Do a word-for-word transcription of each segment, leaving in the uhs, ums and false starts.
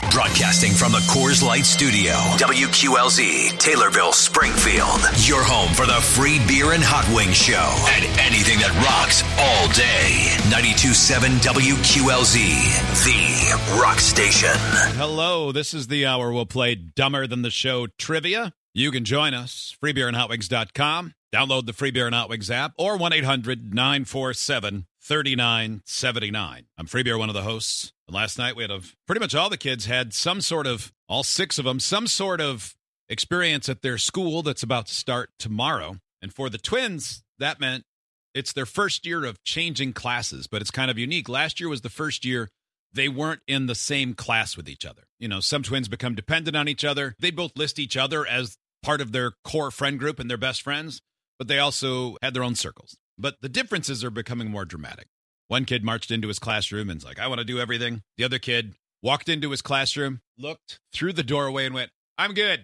Broadcasting from the Coors Light Studio, W Q L Z, Taylorville, Springfield. Your home for the free beer and hot wings show and anything that rocks all day. ninety-two point seven W Q L Z, the rock station. Hello, this is the hour we'll play Dumber Than the Show trivia. You can join us, free beer and hot wings dot com. Download the Free Beer and Hot Wings app or one eight hundred nine four seven three nine seven nine. I'm Free Beer, one of the hosts. And last night we had a, pretty much all the kids had some sort of, all six of them, some sort of experience at their school that's about to start tomorrow. And for the twins, that meant it's their first year of changing classes, but it's kind of unique. Last year was the first year they weren't in the same class with each other. You know, some twins become dependent on each other. They both list each other as part of their core friend group and their best friends, but they also had their own circles. But the differences are becoming more dramatic. One kid marched into his classroom and's like, I want to do everything. The other kid walked into his classroom, looked through the doorway and went, I'm good.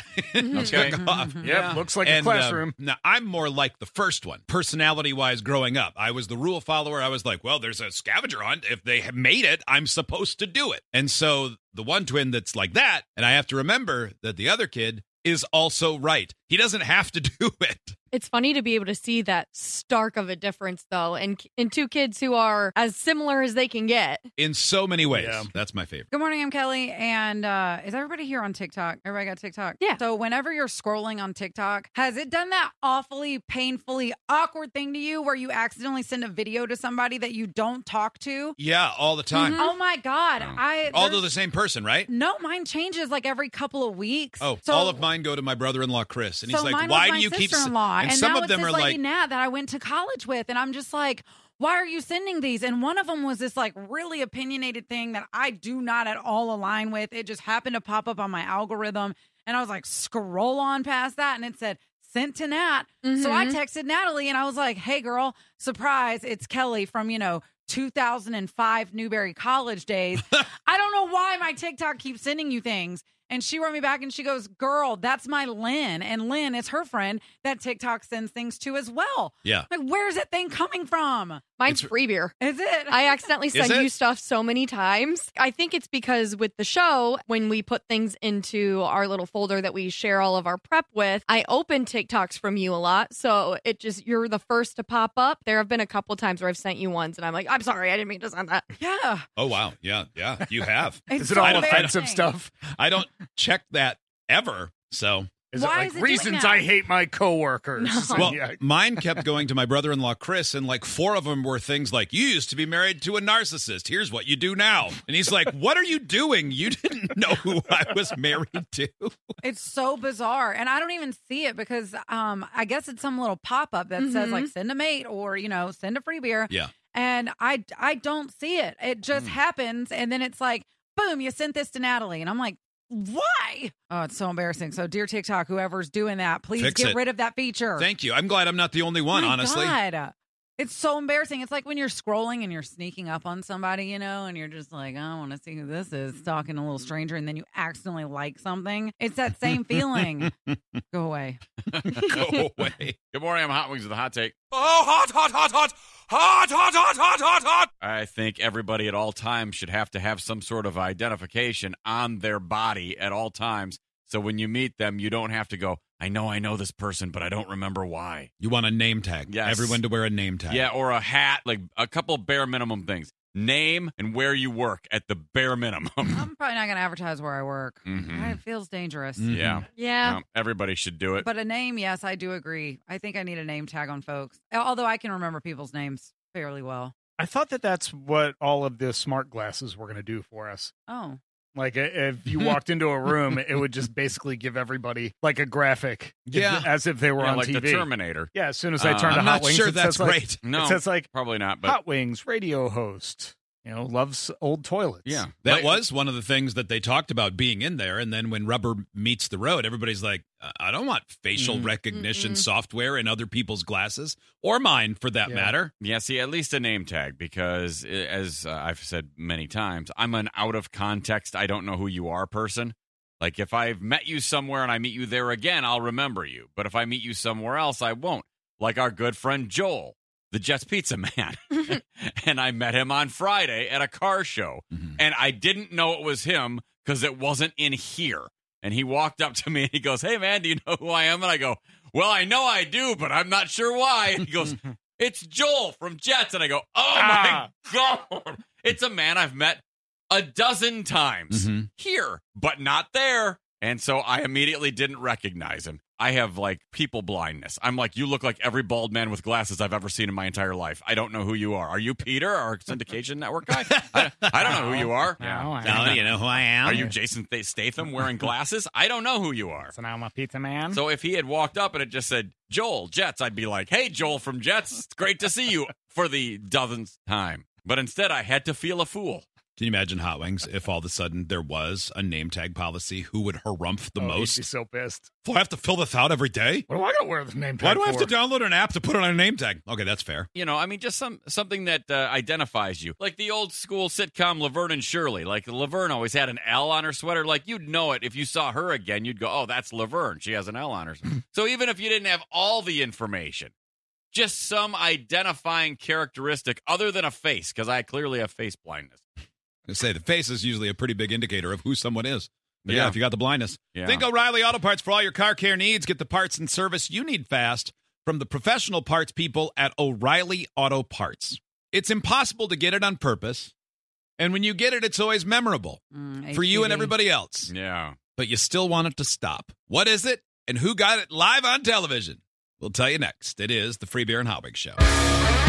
Okay. Took off. Yep, Yeah. looks like And, a classroom. Uh, now, I'm more like the first one, personality-wise, growing up. I was the rule follower. I was like, well, there's a scavenger hunt. If they have made it, I'm supposed to do it. And so the one twin that's like that, and I have to remember that the other kid is also right. He doesn't have to do it. It's funny to be able to see that stark of a difference, though, in, in two kids who are as similar as they can get. In so many ways. Yeah. That's my favorite. Good morning, I'm Kelly, and uh, is everybody here on TikTok? Everybody got TikTok? Yeah. So whenever you're scrolling on TikTok, has it done that awfully, painfully awkward thing to you where you accidentally send a video to somebody that you don't talk to? Yeah, all the time. Oh my God. I All to there's- the same person, right? No, mine changes like every couple of weeks. Oh, so, all of mine go to my brother-in-law, Chris. And he's so like, mine why was do my you keep... s-" sister-in-law, And, and some now of it's them this are lady like... Nat that I went to college with, and I'm just like, why are you sending these? And one of them was this like really opinionated thing that I do not at all align with. It just happened to pop up on my algorithm, and I was like, scroll on past that, and it said sent to Nat. So I Mhm. texted Natalie, and I was like, hey girl, surprise, it's Kelly from, you know, two thousand five Newberry College days. I don't know why my TikTok keeps sending you things. And she wrote me back and she goes, girl, that's my Lynn. And Lynn is her friend that TikTok sends things to as well. Yeah. Like, where's that thing coming from? Mine's It's- free beer. Is it? I accidentally Is send it? you stuff so many times. I think it's because with the show, when we put things into our little folder that we share all of our prep with, I open TikToks from you a lot. So it just, you're the first to pop up. There have been a couple times where I've sent you ones and I'm like, I'm sorry, I didn't mean to send that. Yeah. Oh, wow. Yeah, yeah, you have. It's Is it so all I don't- I don't- offensive stuff? I don't check that ever, so... Is Why it like is it doing reasons that? I hate my coworkers? No. Well, Yeah. mine kept going to my brother-in-law, Chris, and like four of them were things like, you used to be married to a narcissist. Here's what you do now. And he's like, what are you doing? You didn't know who I was married to. It's so bizarre. And I don't even see it because um, I guess it's some little pop up that says Mhm. like send a mate or, you know, send a free beer. Yeah. And I, I don't see it. It just Mm. happens. And then it's like, boom, you sent this to Natalie. And I'm like, why? Oh, it's so embarrassing. So, dear TikTok, whoever's doing that, please Fix get it. rid of that feature. Thank you. I'm glad I'm not the only one, My honestly. God. It's so embarrassing. It's like when you're scrolling and you're sneaking up on somebody, you know, and you're just like, I want to see who this is, talking to a little stranger, and then you accidentally like something. It's that same feeling. Go away. Go away. Good morning, I'm Hot Wings with a hot take. Oh, hot, hot, hot, hot, hot, hot, hot, hot, hot, hot. I think everybody at all times should have to have some sort of identification on their body at all times. So when you meet them, you don't have to go, I know I know this person, but I don't remember why. You want a name tag. Yes. Everyone to wear a name tag. Yeah, or a hat, like a couple bare minimum things. Name and where you work at the bare minimum. I'm probably not going to advertise where I work. Mhm. It feels dangerous. Mhm. Yeah. Yeah. Um, everybody should do it. But a name, yes, I do agree. I think I need a name tag on folks. Although I can remember people's names fairly well. I thought that that's what all of the smart glasses were going to do for us. Oh. Like i- if you walked into a room, it would just basically give everybody like a graphic, if- Yeah. as if they were Yeah, on like T V. the Terminator. Yeah, as soon as I Uh, turned to I'm Hot not Wings, sure it that's says like, great. No, it says like probably not. But Hot Wings radio host. You know, loves old toilets. yeah, That Like- was one of the things that they talked about being in there. And then when rubber meets the road, everybody's like, I don't want facial Mm. recognition Mm-mm. software in other people's glasses or mine for that Yeah. matter. Yeah, see, at least a name tag because, i- as uh, I've said many times, I'm an out of context, I don't know who you are person. Like, if I've met you somewhere and I meet you there again, I'll remember you. But if I meet you somewhere else, I won't. Like our good friend Joel, the Jets Pizza Man. And I met him on Friday at a car show. Mhm. And I didn't know it was him because it wasn't in here. And he walked up to me and he goes, hey, man, do you know who I am? And I go, well, I know I do, but I'm not sure why. And he goes, it's Joel from Jets. And I go, oh, Ah. my God. It's a man I've met a dozen times Mm-hmm. here, but not there. And so I immediately didn't recognize him. I have, like, people blindness. I'm like, you look like every bald man with glasses I've ever seen in my entire life. I don't know who you are. Are you Peter, our syndication network guy? I, I don't know who you are. No, I Now, don't. do you know who I am? Are you Jason Th- Statham wearing glasses? I don't know who you are. So now I'm a pizza man. So if he had walked up and it just said, Joel, Jets, I'd be like, hey, Joel from Jets, it's great to see you for the dozenth time. But instead, I had to feel a fool. Can you imagine Hot Wings if all of a sudden there was a name tag policy? Who would harumph the oh, most? He'd be so pissed. Do I have to fill this out every day? What do I got to wear this name tag Why do I have for? to download an app to put on a name tag? Okay, that's fair. You know, I mean, just some something that uh, identifies you. Like the old school sitcom Laverne and Shirley. Like Laverne always had an L on her sweater. Like you'd know it if you saw her again. You'd go, oh, that's Laverne. She has an L on her. So even if you didn't have all the information, just some identifying characteristic other than a face, because I clearly have face blindness. I say the face is usually a pretty big indicator of who someone is. But yeah, Yeah. if you got the blindness. Yeah. Think O'Reilly Auto Parts for all your car care needs. Get the parts and service you need fast from the professional parts people at O'Reilly Auto Parts. It's impossible to get it on purpose. And when you get it, it's always memorable Mm, for you and H P V. everybody else. Yeah. But you still want it to stop. What is it? And and who got it live on television? We'll tell you next. It is the Free Beer and Hot Wings Show.